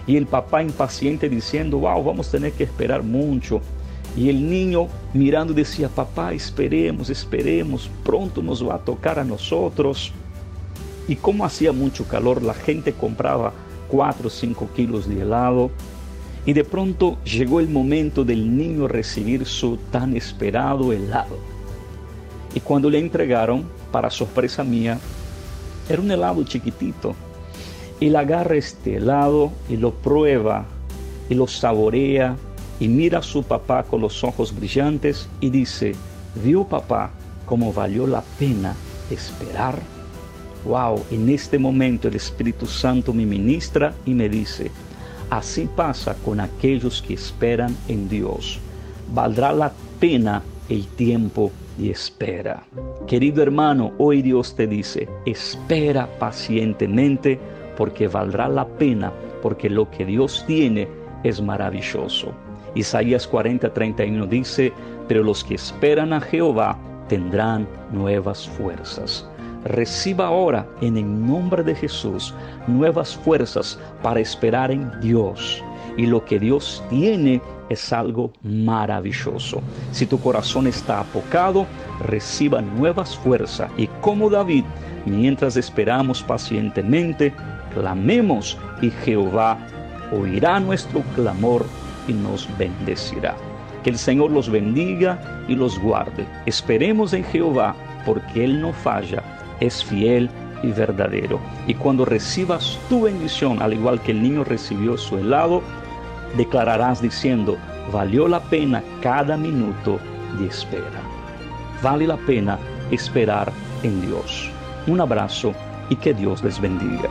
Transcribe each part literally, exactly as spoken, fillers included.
Y el papá impaciente diciendo, wow, vamos a tener que esperar mucho. Y el niño mirando decía, papá, esperemos, esperemos, pronto nos va a tocar a nosotros. Y como hacía mucho calor, la gente compraba cuatro o cinco kilos de helado. Y de pronto llegó el momento del niño recibir su tan esperado helado. Y cuando le entregaron, para sorpresa mía, era un helado chiquitito. Él agarra este helado y lo prueba y lo saborea y mira a su papá con los ojos brillantes y dice, ¿vio papá cómo valió la pena esperar? Wow, en este momento el Espíritu Santo me ministra y me dice, así pasa con aquellos que esperan en Dios. Valdrá la pena el tiempo de espera. Querido hermano, hoy Dios te dice, espera pacientemente porque valdrá la pena, porque lo que Dios tiene es maravilloso. Isaías cuarenta, treinta y uno dice, pero los que esperan a Jehová tendrán nuevas fuerzas. Reciba ahora en el nombre de Jesús nuevas fuerzas para esperar en Dios. Y lo que Dios tiene es algo maravilloso. Si tu corazón está apocado, reciba nuevas fuerzas. Y como David, mientras esperamos pacientemente, clamemos y Jehová oirá nuestro clamor y nos bendecirá. Que el Señor los bendiga y los guarde. Esperemos en Jehová porque Él no falla, es fiel y verdadero. Y cuando recibas tu bendición, al igual que el niño recibió su helado, declararás diciendo, valió la pena cada minuto de espera. Vale la pena esperar en Dios. Un abrazo y que Dios les bendiga.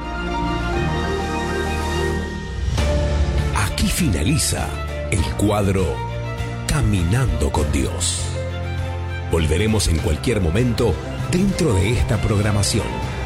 Aquí finaliza el cuadro Caminando con Dios. Volveremos en cualquier momento dentro de esta programación.